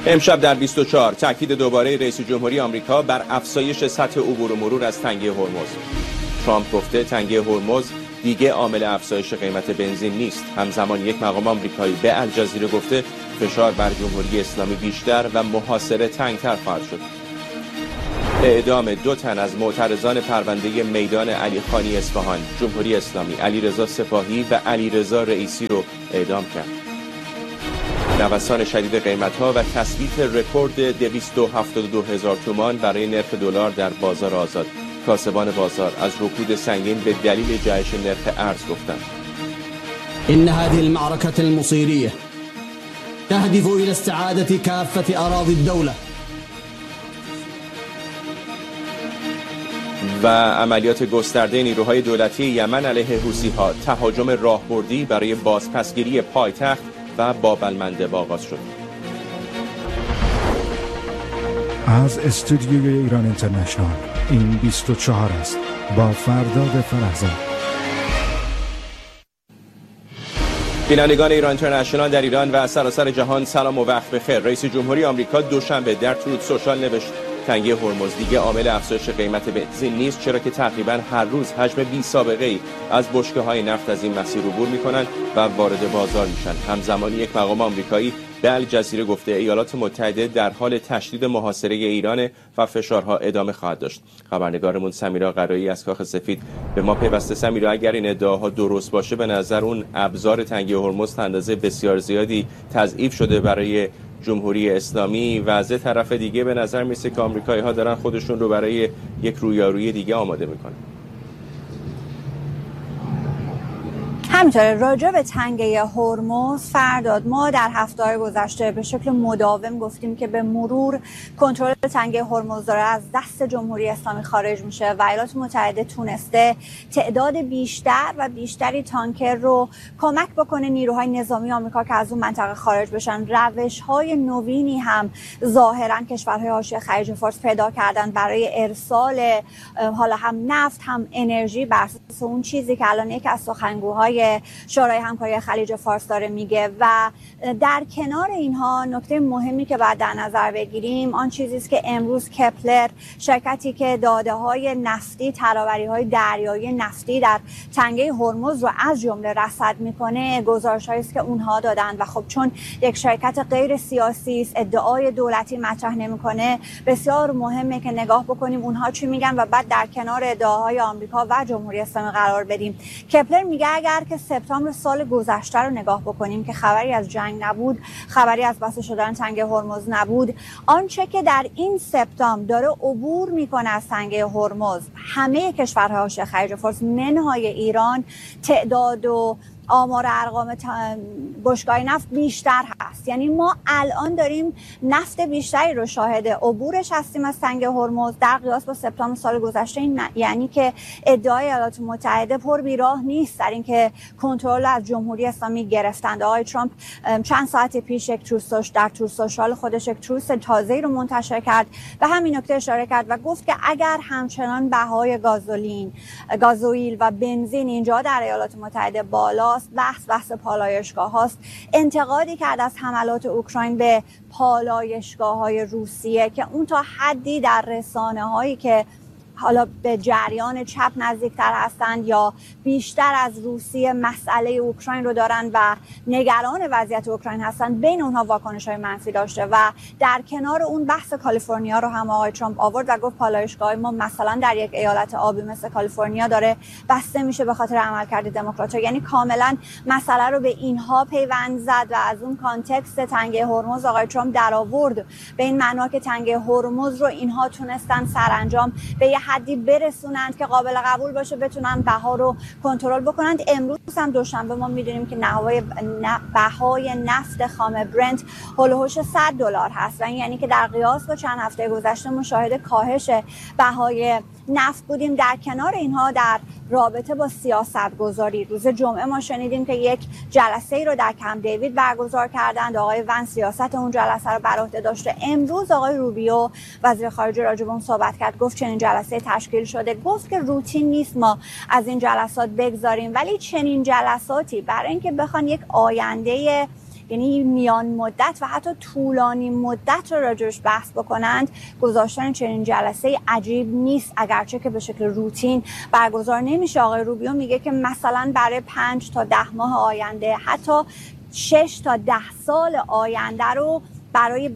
امشب در 24 تاکید دوباره رئیس جمهوری آمریکا بر افزایش سطح عبور و مرور از تنگه هرمز. ترامپ گفته تنگه هرمز دیگه عامل افزایش قیمت بنزین نیست. همزمان یک مقام آمریکایی به الجزیره گفته فشار بر جمهوری اسلامی بیشتر و محاصره تنگتر خواهد شد. اعدام 2 تن از معترضان پرونده میدان علی خانی اصفهان. جمهوری اسلامی علیرضا سپاهی و علیرضا رئیسی رو اعدام کرد. نوسان شدید قیمت‌ها و تثبیت رکورد 272,000 تومان برای نرخ دلار در بازار آزاد. کاسبان بازار از رکود سنگین به دلیل جهش نرخ ارز گفتند. إن هذه المعركة المصيرية تهدف إلى استعادة كافة أراضي الدولة. و عملیات گسترده نیروهای دولتی یمن علیه حوثی‌ها، تهاجم راهبردی برای بازپسگیری پایتخت و باب المندب آغاز شد. از استودیوی ایران اینترنشنال این 24 است با فرداد فرهزاد. بینندگان ایران اینترنشنال در ایران و سراسر جهان سلام و وقت بخیر. رئیس جمهوری آمریکا دوشنبه در تروت سوشال نوشت تنگه هرمز دیگه عامل افزایش قیمت بنزین نیست، چرا که تقریبا هر روز حجم بی سابقه ای از بشکه‌های نفت از این مسیر عبور می‌کنند و وارد بازار میشن. همزمان یک مقام آمریکایی به الجزیره گفته ایالات متحده در حال تشدید محاصره ایران و فشارها ادامه خواهد داشت. خبرنگارمون سمیرا قرایی از کاخ سفید به ما پیوسته. سمیرا، اگر این ادعاها درست باشه به نظر اون ابزار تنگه هرمز اندازه بسیار زیادی تضعیف شده برای جمهوری اسلامی و از طرف دیگه به نظر میسه که آمریکایی‌ها دارن خودشون رو برای یک رویارویی دیگه آماده میکنن. همینطوره. راجع به تنگه هرمز فرداد ما در هفته‌های گذشته به شکل مداوم گفتیم که به مرور کنترل تنگه هرمز داره از دست جمهوری اسلامی خارج میشه و ایالات متحده تونسته تعداد بیشتر و بیشتری تانکر رو کمک بکنه نیروهای نظامی آمریکا که از اون منطقه خارج بشن. روش‌های نوینی هم ظاهراً کشورهای حاشیه خلیج فارس پیدا کردن برای ارسال حالا هم نفت هم انرژی بر اساس اون چیزی که الان یک از سخنگوهای شورای همکاری خلیج فارس داره میگه. و در کنار اینها نکته مهمی که باید در نظر بگیریم آن چیزی است که امروز کپلر، شرکتی که داده‌های نفتی، تراوری‌های دریایی نفتی در تنگه هرمز رو از جمله رصد میکنه، گزارش‌هایی است که اونها دادن و خب چون یک شرکت غیر سیاسی است، ادعای دولتی مطرح نمیکنه، بسیار مهمه که نگاه بکنیم اونها چی میگن و بعد در کنار ادعاهای آمریکا و جمهوری اسلامی قرار بدیم. کپلر میگه اگر که سپتامبر سال گذشته رو نگاه بکنیم که خبری از جنگ نبود، خبری از بسته شدن تنگه هرمز نبود، آنچه که در این سپتامبر داره عبور میکنه از تنگه هرمز همه کشورهای حاشیه خلیج فارس منهای ایران، تعداد و آمار ارقام بشکه‌های نفت بیشتر هست. یعنی ما الان داریم نفت بیشتری رو شاهد عبورش هستیم از تنگه هرمز در قیاس با سپتامبر سال گذشته. این یعنی که ادعای ایالات متحده پر بیراه نیست در اینکه کنترل از جمهوری اسلامی گرفتند. آقای ترامپ چند ساعت پیش یک در تروت سوشال خودش یک تروت تازه‌ای رو منتشر کرد و همین نکته اشاره کرد و گفت که اگر همچنان بهای گازوئیل و بنزین اینجا در ایالات متحده بالا بحث پالایشگاه هاست. انتقادی کرد از حملات اوکراین به پالایشگاه های روسیه که اون تا حدی در رسانه هایی که حالا به جریان چپ نزدیکتر هستند یا بیشتر از روسیه مسئله اوکراین رو دارن و نگران وضعیت اوکراین هستند، بین اونها واکنش‌های منفی داشته و در کنار اون بحث کالیفرنیا رو هم آقای ترامپ آورد و گفت پالایشگاه ما مثلا در یک ایالت آبی مثل کالیفرنیا داره بسته میشه به خاطر عملکرد دموکرات‌ها. یعنی کاملا مسئله رو به اینها پیوند زد و از اون کانتکست تنگه هرمز آقای ترامپ در آورد به این معنا که تنگه هرمز رو اینها تونستن سرانجام به حدی برسونند که قابل قبول باشه، بتونن بها رو کنترل بکنند. امروز هم دوشنبه ما میدونیم که بهای نفت خام برنت هولوش $100 هست و این یعنی که در قیاس با چند هفته گذشته مشاهد کاهش بهای نفت بودیم. در کنار اینها در رابطه با سیاست گذاری روز جمعه ما شنیدیم که یک جلسه ای رو در کمپ دیوید برگزار کردند. آقای ون سیاست اون جلسه رو بر عهده داشته. امروز آقای روبیو وزیر خارجه راجع به اون صحبت کرد، گفت چنین جلسه تشکیل شده، گفت که روتین نیست ما از این جلسات بگذاریم، ولی چنین جلساتی برای اینکه بخوان یک آینده یعنی میان مدت و حتی طولانی مدت رو راجعش بحث بکنند، گذاشتن چنین جلسه عجیب نیست، اگرچه که به شکل روتین برگزار نمیشه. آقای روبیو میگه که مثلا برای 5 تا 10 ماه آینده، حتی 6 تا 10 سال آینده رو برای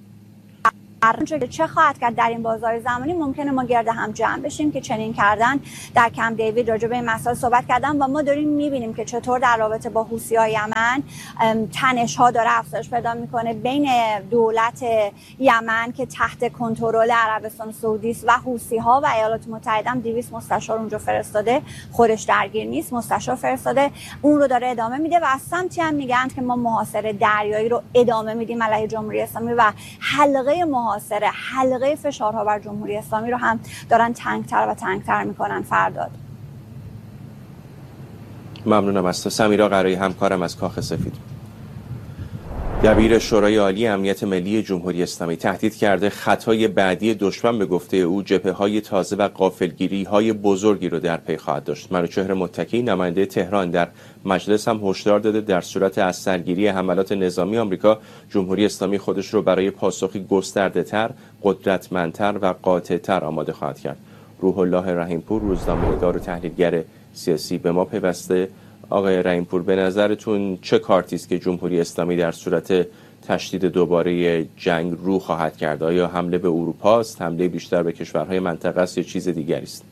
چه خواهد کرد در این بازار زمانی، ممکنه ما گرد هم جمع بشیم که چنین کردن. در کمپ دیوید راجع به این مسائل صحبت کردن و ما داریم میبینیم که چطور در رابطه با حوثی‌های یمن تنش‌ها داره افزایش پیدا میکنه بین دولت یمن که تحت کنترل عربستان سعودی است و حوثی‌ها، و ایالات متحده هم 200 مستشار اونجا فرستاده، خودش درگیر نیست، مستشار فرستاده، اون رو داره ادامه میده و از سمتی هم میگن که ما محاصره دریایی رو ادامه میدیم علیه جمهوری اسلامی و حلقه فشارها بر جمهوری اسلامی رو هم دارن تنگتر و تنگتر میکنن. فرداد ممنونم از تو. سمیرا قرایی همکارم از کاخ سفید. دبیر شورای عالی امنیت ملی جمهوری اسلامی تهدید کرده خطای بعدی دشمن به گفته او جبهه‌های تازه و غافلگیری‌های بزرگی رو در پی خواهد داشت. منوچهر متکی نماینده تهران در مجلس هم هشدار داده در صورت از سرگیری حملات نظامی آمریکا، جمهوری اسلامی خودش رو برای پاسخی گسترده‌تر، قدرتمندتر و قاطع‌تر آماده خواهد کرد. روح الله رحیمپور، روزنامه‌نگار و تحلیلگر سیاسی، به ما پیوسته. آقای رحیمپور، به نظرتون چه کارتی است که جمهوری اسلامی در صورت تشدید دوباره جنگ رو خواهد کرد؟ آیا حمله به اروپا است، حمله بیشتر به کشورهای منطقه است یا چیز دیگری است؟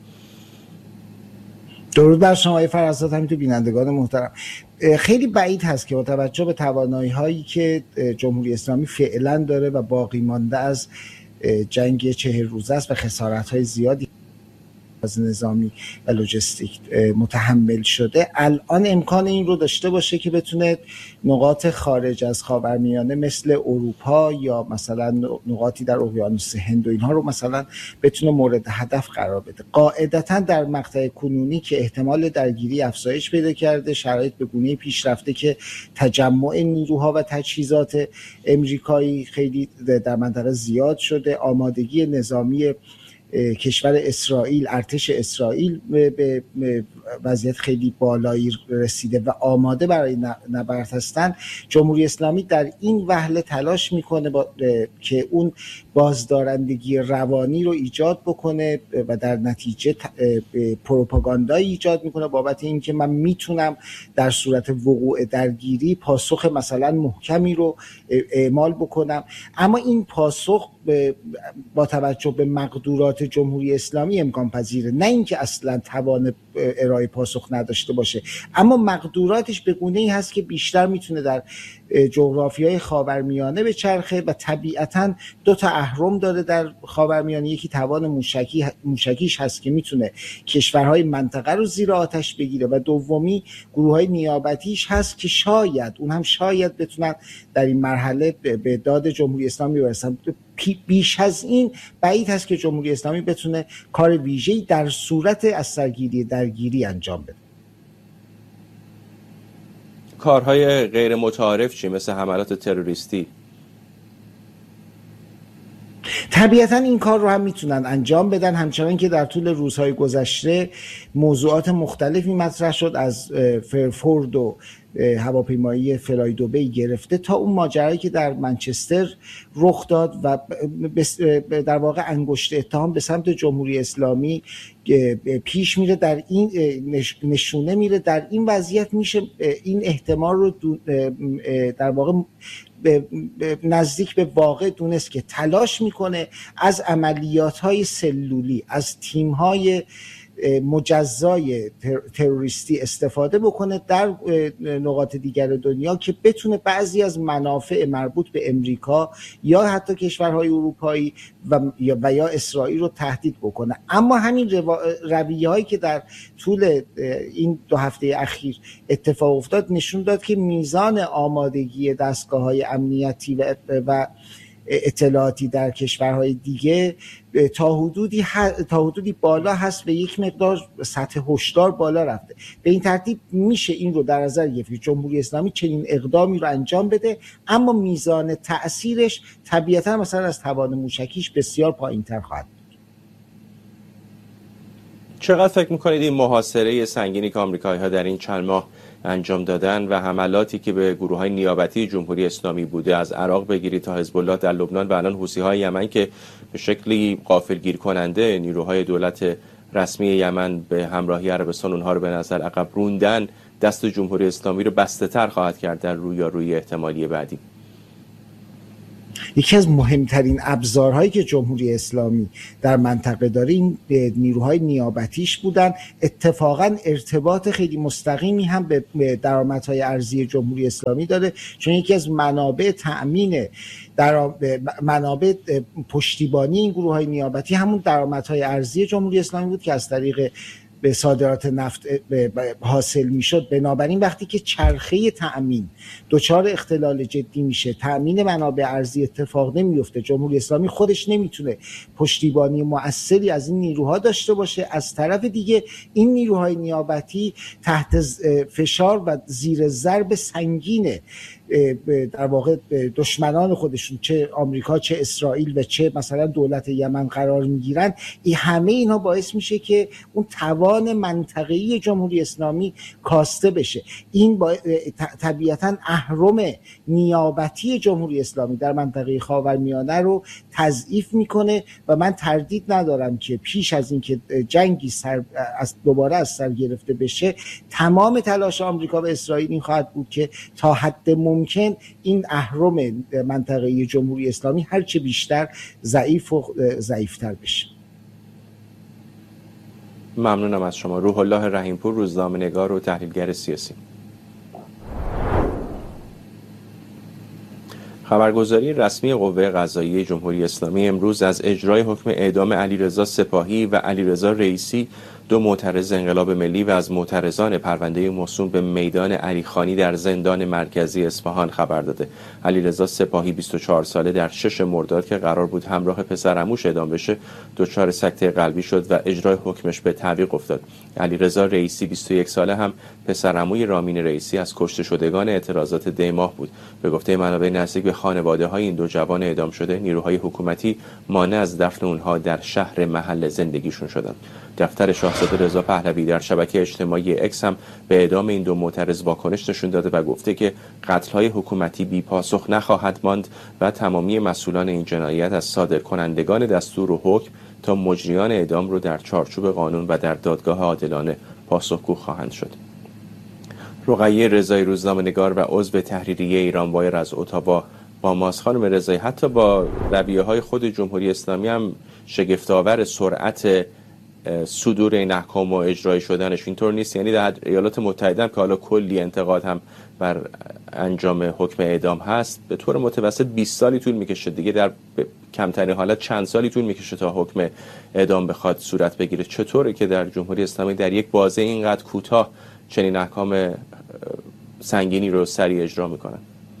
درود بر شما فرزاد، همینطور بینندگان محترم. خیلی بعید هست که با توجه به توانایی‌هایی که جمهوری اسلامی فعلا داره و باقی مانده از جنگ 40 روزه است و خسارت‌های زیادی از نظامی و لوجستیک متحمل شده، الان امکان این رو داشته باشه که بتونه نقاط خارج از خاورمیانه مثل اروپا یا مثلا نقاطی در اقیانوس هند و اینها رو مثلا بتونه مورد هدف قرار بده. قاعدتا در مقطع کنونی که احتمال درگیری افزایش پیدا کرده، شرایط به گونه‌ای پیش رفته که تجمع نیروها و تجهیزات امریکایی خیلی در منطقه زیاد شده، آمادگی نظامی کشور اسرائیل، ارتش اسرائیل به وضعیت خیلی بالایی رسیده و آماده برای نبرد هستند. جمهوری اسلامی در این وهله تلاش میکنه که اون بازدارندگی روانی رو ایجاد بکنه و در نتیجه پروپاگاندایی ایجاد میکنه بابت اینکه من میتونم در صورت وقوع درگیری پاسخ مثلا محکمی رو اعمال بکنم. اما این پاسخ با توجه به مقدورات جمهوری اسلامی امکان پذیره، نه اینکه اصلا توان ارائه پاسخ نداشته باشه، اما مقدوراتش به گونه‌ای هست که بیشتر میتونه در جغرافیای خاورمیانه به چرخه و طبیعتاً 2 تا اهرم داره در خاورمیانه. یکی توان موشکیش هست که میتونه کشورهای منطقه رو زیر آتش بگیره و دومی گروه‌های نیابتیش هست که شاید بتونن در این مرحله به داد جمهوری اسلامی برسن. بیش از این بعید هست که جمهوری اسلامی بتونه کار ویژه‌ای در صورت از سرگیری درگیری انجام بده. کارهای غیر متعارف چی، مثل حملات تروریستی؟ طبیعتا این کار رو هم میتونن انجام بدن، همچنان که در طول روزهای گذشته موضوعات مختلفی مطرح شد، از فرفورد و هواپیمایی فلای دوبی گرفته تا اون ماجرایی که در منچستر رخ داد و در واقع انگشت اتهام به سمت جمهوری اسلامی پیش میره، در این نشونه میره. در این وضعیت میشه این احتمال رو در واقع نزدیک به واقع دونست که تلاش میکنه از عملیات‌های سلولی، از تیم‌های مجزای تروریستی استفاده بکنه در نقاط دیگر دنیا که بتونه بعضی از منافع مربوط به امریکا یا حتی کشورهای اروپایی و یا اسرائیل رو تهدید بکنه. اما همین رویه‌هایی که در طول این 2 هفته اخیر اتفاق افتاد نشون داد که میزان آمادگی دستگاه‌های امنیتی و اطلاعاتی در کشورهای دیگه تا حدودی بالا هست و یک مقدار سطح هشدار بالا رفته. به این ترتیب میشه این رو در نظر گرفت که جمهوری اسلامی چنین اقدامی رو انجام بده، اما میزان تأثیرش طبیعتا مثلا از توان موشکیش بسیار پایین‌تر خواهد بود. چقدر فکر میکنید این محاصره سنگینی که آمریکایی‌ها در این چند ماه انجام دادن و حملاتی که به گروه‌های نیابتی جمهوری اسلامی بوده، از عراق بگیرید تا حزب الله در لبنان و الان حوثی‌های یمن که به شکلی غافلگیر کننده نیروهای دولت رسمی یمن به همراهی عربستان اونها رو به نظر عقب روندن، دست جمهوری اسلامی رو بسته‌تر خواهد کرد در روی احتمالی بعدی. یکی از مهمترین ابزارهایی که جمهوری اسلامی در منطقه داره این نیروهای نیابتیش بودن. اتفاقا ارتباط خیلی مستقیمی هم به درآمدهای ارزی جمهوری اسلامی داره، چون یکی از منابع تأمین منابع پشتیبانی این گروه‌های نیابتی همون درآمدهای ارزی جمهوری اسلامی بود که از طریق به صادرات نفت حاصل میشد. بنابراین وقتی که چرخه تأمین دچار اختلال جدی میشه، تأمین منابع ارزی اتفاق نمیفته، جمهوری اسلامی خودش نمیتونه پشتیبانی مؤثری از این نیروها داشته باشه. از طرف دیگه این نیروهای نیابتی تحت فشار و زیر ضرب سنگین در واقع دشمنان خودشون، چه آمریکا چه اسرائیل و چه مثلا دولت یمن قرار میگیرن. همه اینا باعث میشه که اون توان منطقه‌ای جمهوری اسلامی کاسته بشه. این طبیعتاً اهرم نیابتی جمهوری اسلامی در منطقه خاورمیانه رو تضعیف میکنه و من تردید ندارم که پیش از اینکه جنگی دوباره از سر گرفته بشه، تمام تلاش آمریکا و اسرائیل این خواهد بود که تا حد ممکن این اهرم منطقه‌ای جمهوری اسلامی هرچه بیشتر ضعیف و ضعیفتر بشه. ممنونم از شما. روح الله رحیمپور، روزنامه‌نگار و تحلیلگر سیاسی. خبرگزاری رسمی قوه قضاییه جمهوری اسلامی امروز از اجرای حکم اعدام علیرضا سپاهی و علیرضا رئیسی، دو معترض انقلاب ملی و از معترضان پرونده موسوم به میدان علیخانی در زندان مرکزی اصفهان خبر داده. علیرضا سپاهی 24 ساله در 6 مرداد که قرار بود همراه پسرعموش اعدام بشه دچار سکته قلبی شد و اجرای حکمش به تعویق افتاد. علیرضا رئیسی 21 ساله هم پسرعموی رامین رئیسی از کشته شدگان اعتراضات دی‌ماه بود. به گفته منابع نزدیک به خانواده‌های این دو جوان اعدام شده، نیروهای حکومتی مانع از دفن اونها در شهر محل زندگیشون شدند. دفتر شاهزاده رضا پهلوی در شبکه اجتماعی اکس هم به اعدام این دو معترض واکنش نشون داده و گفته که قتل‌های حکومتی بی پاسخ نخواهد ماند و تمامی مسئولان این جنایت از صادرکنندگان دستور و حکم تا مجریان اعدام رو در چارچوب قانون و در دادگاه عادلانه پاسخگو خواهند شد. رقیه رضایی، روزنامه‌نگار و عضو تحریریه ایران وایر از اتاوا با ماست. خانم رضایی، حتی با رویه‌های خود جمهوری اسلامی هم شگفت‌آور سرعت صدور این احکام و اجرای شدنش، اینطور نیست؟ یعنی در ایالات متحده هم که حالا کلی انتقاد هم بر انجام حکم اعدام هست، به طور متوسط 20 سالی طول میکشه دیگه، در کمترین حالت چند سالی طول میکشه تا حکم اعدام بخواد صورت بگیره. چطوره که در جمهوری اسلامی در یک بازه اینقدر کوتاه چنین احکام سنگینی رو سریع اجرا میکنن؟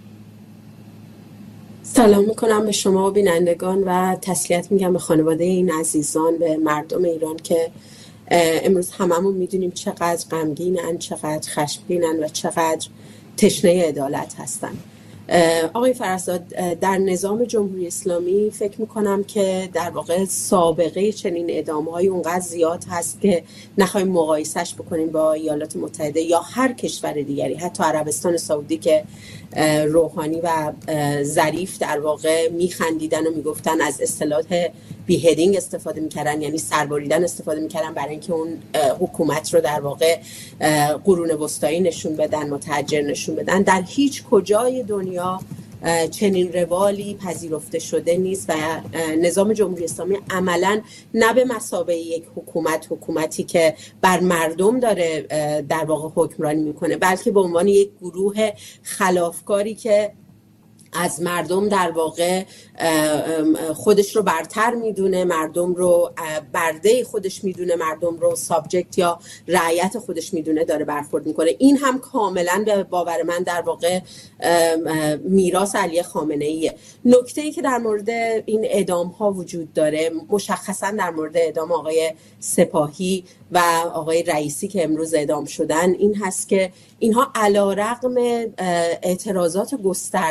سلام میکنم به شما و بینندگان و تسلیت میگم به خانواده این عزیزان، به مردم ایران که امروز هممون میدونیم چقدر غمگینن، چقدر خشمگینن و چقدر تشنه عدالت هستن. آقای فرزاد، در نظام جمهوری اسلامی فکر میکنم که در واقع سابقه چنین اعدام‌های اونقدر زیاد هست که نخواهیم مقایسهش بکنیم با ایالات متحده یا هر کشور دیگری، حتی عربستان سعودی که روحانی و ظریف در واقع میخندیدن و میگفتن از اصطلاح بیهدینگ استفاده میکردن، یعنی سربریدن استفاده میکردن برای اینکه اون حکومت رو در واقع قرون وسطایی نشون بدن، متحجر نشون بدن. در هیچ کجای دنیا چنین روالی پذیرفته شده نیست و نظام جمهوری اسلامی عملاً نه به مثابه یک حکومتی که بر مردم داره در واقع حکمرانی میکنه، بلکه به عنوان یک گروه خلافکاری که از مردم در واقع خودش رو برتر میدونه، مردم رو برده خودش میدونه، مردم رو سابجکت یا رعیت خودش میدونه داره برخورد میکنه. این هم کاملا به باور من در واقع میراث علی خامنه ایه. نکته ای که در مورد این اعدام ها وجود داره، مشخصا در مورد اعدام آقای سپاهی و آقای رئیسی که امروز اعدام شدن، این هست که اینها علیرغم اعتراضات گسترده، ما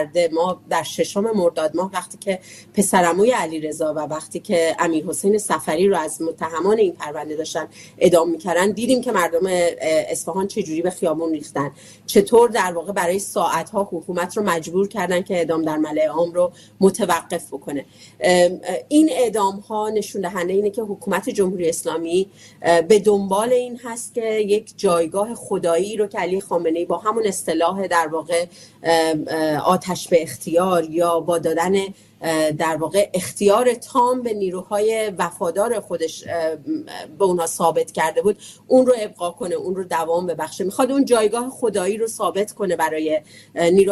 ما در 6 مرداد ماه وقتی که پسرعموی علیرضا و وقتی که امیرحسین صفری رو از متهمان این پرونده داشتن اعدام میکردن، دیدیم که مردم اصفهان چجوری به خیابون ریختن، چطور در واقع برای ساعتها حکومت رو مجبور کردن که اعدام در ملأ عام رو متوقف بکنه. این اعدام ها نشون دهنده اینه که حکومت جمهوری اسلامی به دنبال این هست که یک جایگاه خدایی رو که علی خامنه‌ای با همون اصطلاح در واقع آتش به اختیار یا با دادن در واقع اختیار تام به نیروهای وفادار خودش به اونها ثابت کرده بود، اون رو ابقا کنه، اون رو دوام ببخشه. میخواد اون جایگاه خدایی رو ثابت کنه برای نیروهای